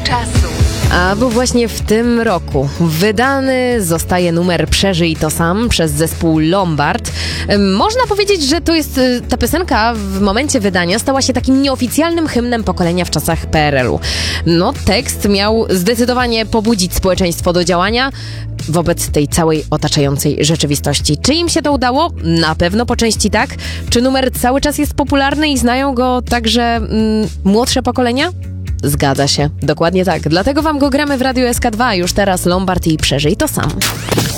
czasu. A bo właśnie w tym roku wydany zostaje numer Przeżyj to sam przez zespół Lombard. Można powiedzieć, że to jest ta piosenka w momencie wydania stała się takim nieoficjalnym hymnem pokolenia w czasach PRL-u. No, tekst miał zdecydowanie pobudzić społeczeństwo do działania wobec tej całej otaczającej rzeczywistości. Czy im się to udało? Na pewno po części tak. Czy numer cały czas jest popularny i znają go także młodsze pokolenia? Zgadza się, dokładnie tak. Dlatego wam go gramy w Radiu SK2. Już teraz Lombard i Przeżyj to sam.